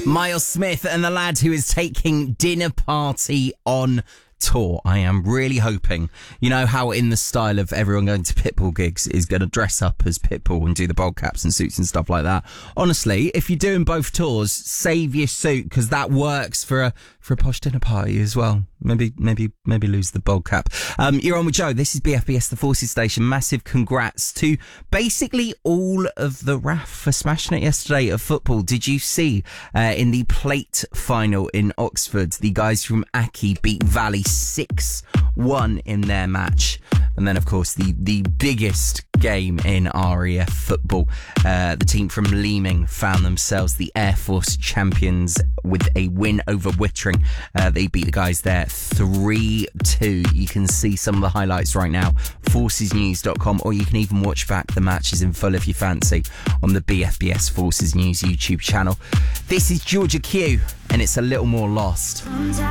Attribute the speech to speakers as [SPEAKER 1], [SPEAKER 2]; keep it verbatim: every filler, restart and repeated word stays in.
[SPEAKER 1] Miles Smith and the lad who is taking Dinner Party on tour. I am really hoping, you know how in the style of everyone going to Pitbull gigs is going to dress up as Pitbull and do the bold caps and suits and stuff like that. Honestly, if you're doing both tours, save your suit because that works for a for a posh dinner party as well. Maybe, maybe, maybe lose the bold cap. Um, you're on with Joe. This is B F B S, the Forces Station. Massive congrats to basically all of the R A F for smashing it yesterday at football. Did you see uh, in the plate final in Oxford, the guys from Aki beat Valley six one in their match? And then, of course, the, the biggest game in R A F football. Uh, the team from Leeming found themselves the Air Force champions with a win over Wittering. Uh, they beat the guys there three two. You can see some of the highlights right now, forces news dot com, or you can even watch back the matches in full if you fancy on the B F B S Forces News YouTube channel. This is Georgia Q, and it's A Little More Lost.